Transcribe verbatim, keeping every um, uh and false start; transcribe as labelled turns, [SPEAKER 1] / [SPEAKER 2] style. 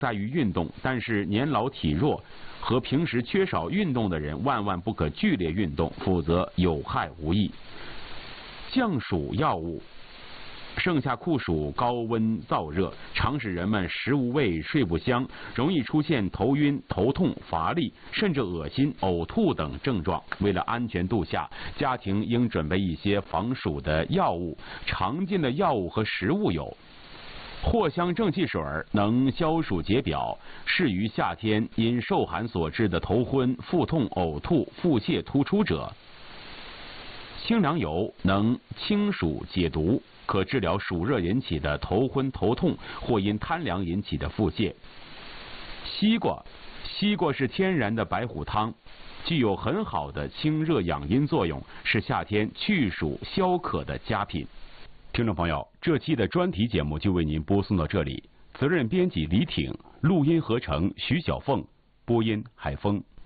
[SPEAKER 1] 在于运动，但是年老体弱和平时缺少运动的人，万万不可剧烈运动，否则有害无益。降暑药物。盛夏酷暑，高温燥热，常使人们食无味、睡不香，容易出现头晕、头痛、乏力，甚至恶心、呕吐等症状。为了安全度夏，家庭应准备一些防暑的药物。常见的药物和食物有：藿香正气水能消暑解表，适于夏天因受寒所致的头昏、腹痛、呕吐、腹泻突出者；清凉油能清暑解毒，可治疗暑热引起的头昏头痛或因贪凉引起的腹泻。西瓜，西瓜是天然的白虎汤，具有很好的清热养阴作用，是夏天去暑消渴的佳品。听众朋友，这期的专题节目就为您播送到这里，责任编辑李挺，录音合成徐小凤，播音海峰。